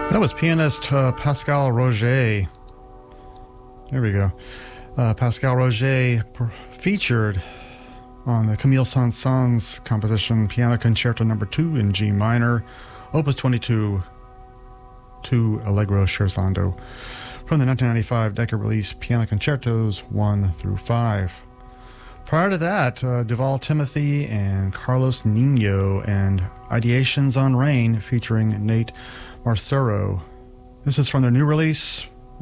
That was pianist Pascal Roger. There we go. Pascal Roger featured on the Camille Saint-Saëns composition Piano Concerto No. 2 in G minor, Opus 22, 2 Allegro Scherzando, from the 1995 Decca release Piano Concertos 1 through 5. Prior to that, Duval Timothy and Carlos Nino and Ideations on Rain featuring Nate Marcero. This is from their new release.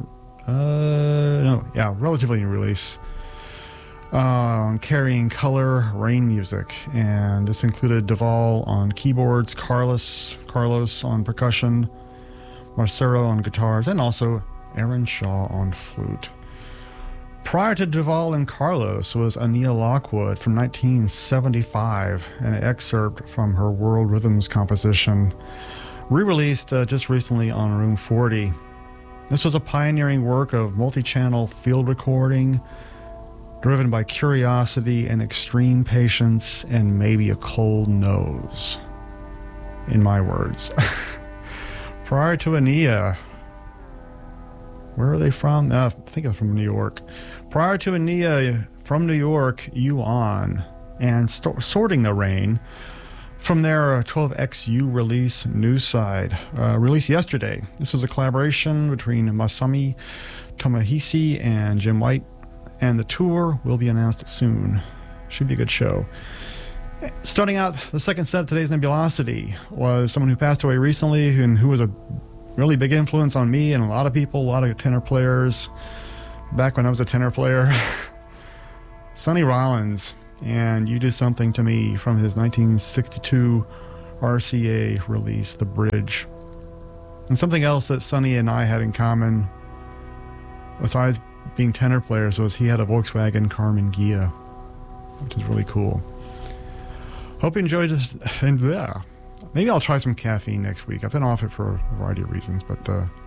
Relatively new release. On Carrying Color, Rain Music. And this included Duval on keyboards, Carlos on percussion, Marcero on guitars, and also Aaron Shaw on flute. Prior to Duval and Carlos was Ania Lockwood from 1975, an excerpt from her World Rhythms composition, re-released just recently on Room 40. This was a pioneering work of multi-channel field recording, driven by curiosity and extreme patience and maybe a cold nose, in my words. Prior to Ania, where are they from? I think they're from New York. Prior to Ania, from New York, Yuan, and Sorting the Rain, from their 12XU release, New Side, released yesterday. This was a collaboration between Masami Tomohise and Jim White, and the tour will be announced soon. Should be a good show. Starting out the second set of today's Nebulosity was someone who passed away recently and who was a really big influence on me and a lot of people, a lot of tenor players, back when I was a tenor player. Sonny Rollins, and You Do Something to Me, from his 1962 RCA release, The Bridge. And something else that Sonny and I had in common, besides being tenor players, was he had a Volkswagen Carmen Ghia, which is really cool. Hope you enjoyed this, and maybe I'll try some caffeine next week. I've been off it for a variety of reasons, but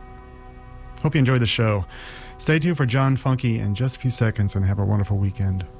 hope you enjoyed the show. Stay tuned for John Funky in just a few seconds, and have a wonderful weekend.